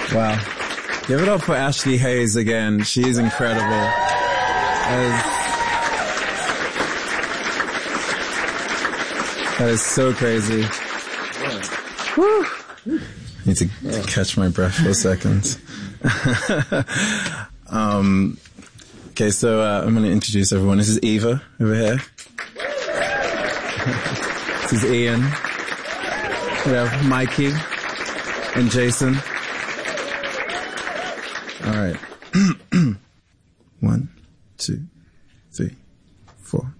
Wow. Give it up for Ashley Hayes again. She's incredible. That is so crazy. Woo. Need to catch my breath for a second. Okay, so I'm going to introduce everyone. This is Eva over here. This is Ian. We have Mikey and Jason. All right. 1, 2, 3, 4.